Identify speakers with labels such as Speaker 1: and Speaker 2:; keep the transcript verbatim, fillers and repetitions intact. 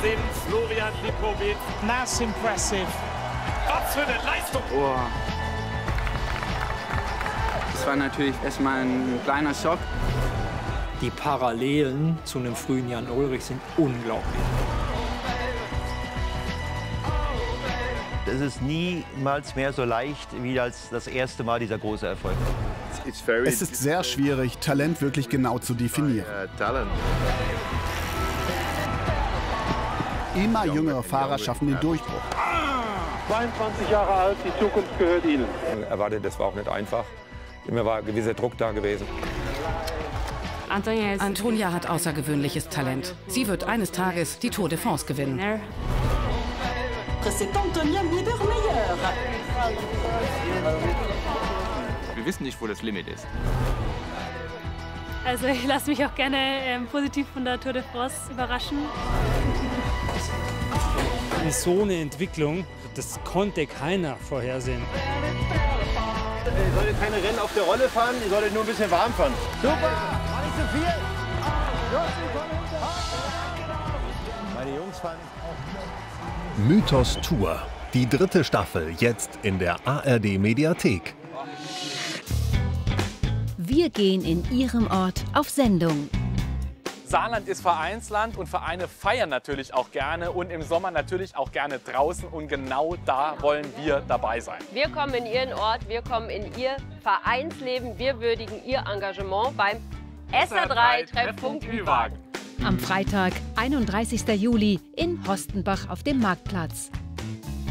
Speaker 1: sind Florian Lipowitz.
Speaker 2: That's impressive.
Speaker 1: Was für eine Leistung!
Speaker 3: Oh. Das war natürlich erstmal ein kleiner Schock.
Speaker 4: Die Parallelen zu einem frühen Jan Ullrich sind unglaublich.
Speaker 5: Es ist niemals mehr so leicht wie als das erste Mal dieser große Erfolg.
Speaker 6: Es ist sehr schwierig, Talent wirklich genau zu definieren. Immer jüngere Fahrer schaffen den Durchbruch.
Speaker 7: zweiundzwanzig Jahre alt, die Zukunft gehört Ihnen.
Speaker 8: Erwartet, das war auch nicht einfach. Immer war ein gewisser Druck da gewesen.
Speaker 9: Antonia hat außergewöhnliches Talent. Sie wird eines Tages die Tour de France gewinnen.
Speaker 3: Wir wissen nicht, wo das Limit ist.
Speaker 10: Also ich lasse mich auch gerne ähm, positiv von der Tour de France überraschen.
Speaker 4: So eine Entwicklung, das konnte keiner vorhersehen.
Speaker 5: Ihr solltet keine Rennen auf der Rolle fahren, ihr solltet nur ein bisschen warm fahren. Super, nicht zu viel. Meine Jungs fahren.
Speaker 11: Mythos Tour, die dritte Staffel, jetzt in der A R D-Mediathek.
Speaker 12: Wir gehen in Ihrem Ort auf Sendung.
Speaker 13: Saarland ist Vereinsland und Vereine feiern natürlich auch gerne und im Sommer natürlich auch gerne draußen und genau da wollen wir dabei sein.
Speaker 14: Wir kommen in Ihren Ort, wir kommen in Ihr Vereinsleben, wir würdigen Ihr Engagement beim S R drei Treffpunkt Ü-Wagen.
Speaker 12: Am Freitag, einunddreißigsten Juli in Hostenbach auf dem Marktplatz.